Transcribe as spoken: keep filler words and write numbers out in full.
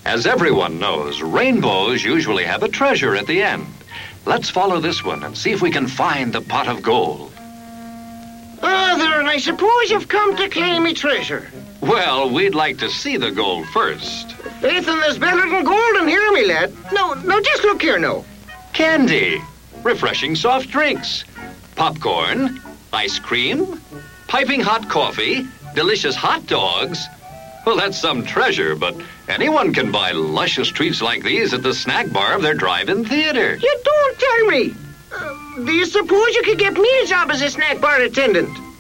As everyone knows, rainbows usually have a treasure at the end. Let's follow this one and see if we can find the pot of gold. Ah, there, and I suppose you've come to claim me treasure. Well, we'd like to see the gold first. Faith in there's better than gold in here, me lad. No, no, just look here now. Candy, refreshing soft drinks, popcorn, ice cream, piping hot coffee, delicious hot dogs. Well, that's some treasure, but anyone can buy luscious treats like these at the snack bar of their drive-in theater. You don't tell me. Uh, do you suppose you could get me a job as a snack bar attendant?